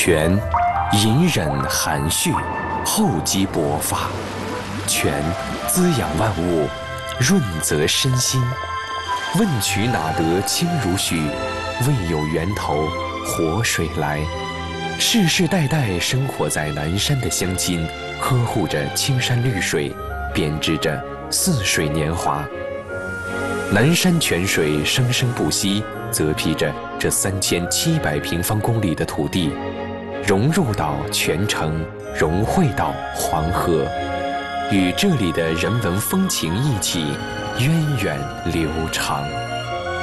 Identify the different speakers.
Speaker 1: 泉，隐忍含蓄，厚积薄发。泉滋养万物，润泽身心。问渠哪得清如许？为有源头活水来。世世代代生活在南山的乡亲，呵护着青山绿水，编织着似水年华。南山泉水生生不息，泽披着这3700平方公里的土地，融入到泉城，融汇到黄河，与这里的人文风情一起源远流长。